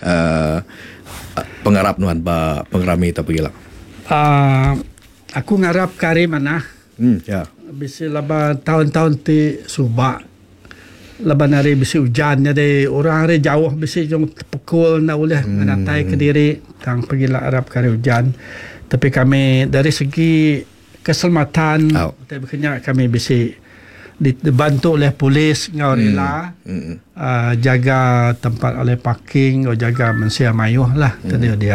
pengarap nuan ba pengrami ta pagila. Aku ngarap kari mana. Ya. Bisi laba tahun-tahun ti suba. Laba nari bisi hujan jadi orang hari jauh bisi jong pukul na oleh menantai Kediri tang pagila arap kari hujan. Tapi kami dari segi keselamatan tapi kami bisi dibantu oleh polis ngau rela jaga tempat oleh parking atau jaga mensia mayuh lah tadi dia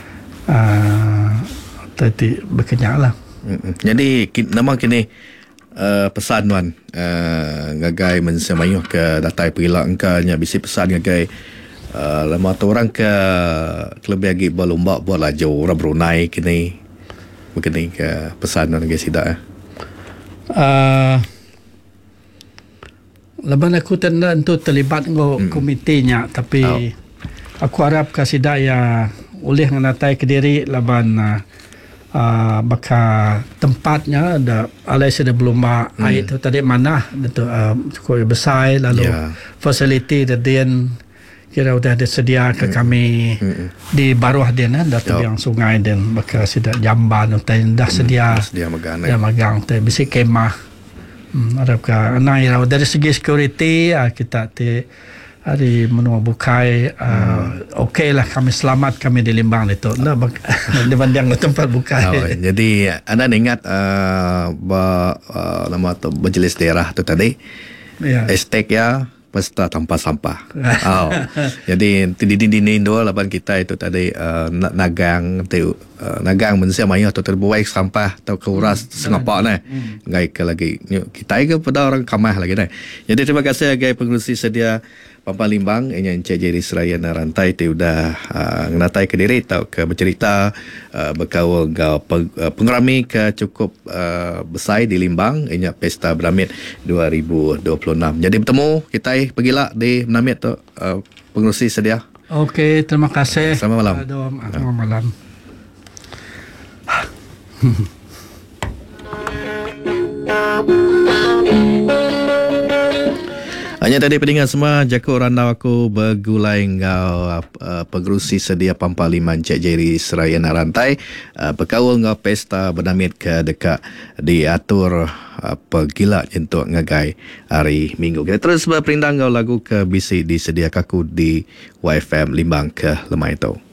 tadi berkenyak lah. Jadi nama kini pesan tuan ngagai mensia mayuh ke datai perila engkanya bisi pesan ngagai lama tu orang ke lebih lagi berlomba buat laju orang Brunei kini begini ke pesan tuan ngagai sidak Laban aku tanda untuk terlibat dengan komitinya tapi aku harap kasida ya oleh nganatai Kediri laban baka tempatnya ada alai sudah belum air tu tadi mana itu cukup besar lalu facility dan kira udah disedia ke kami di bawah dia datang yang sungai dan baka sudah jamban dan dah sedia magang tu bisi kemah harap ka anai dari segi security kita hari menua bukai okey lah kami selamat kami di Limbang itu dibanding tempat bukai. Jadi anda ingat nama tu berjenis daerah tu tadi estek ya pesta tanpa sampah. Jadi di dinding dua lapan kita itu tadi nagang nagang mensia maya atau terbuai sampah atau keuras sengapak nah. Ngai ke lagi kita ke pada orang kamah lagi nah. Jadi terima kasih agai pengurusi sedia Pampang Limbang yang Encik Jerry Seraya Narantai tu udah nganatai Kediri tau ke bercerita berkawal pengrami ke cukup besar di Limbang inya Pesta Bernamit 2026. Jadi bertemu kita pergilah di Bernamit tu pengurusi sedia. Okey, terima kasih. Selamat malam. Selamat malam. Hanya tadi pendengar semua Jako randau aku bergulai ngau pengerusi sedia Pampang Liman Cik Jerry Seraya Narantai berkawal ngau pesta bernamit ke dekat diatur pergila untuk ngagai hari Minggu. Kita terus berperindang ngau lagu ke bisi disedia kaku di YFM Limbang ke lemah itu.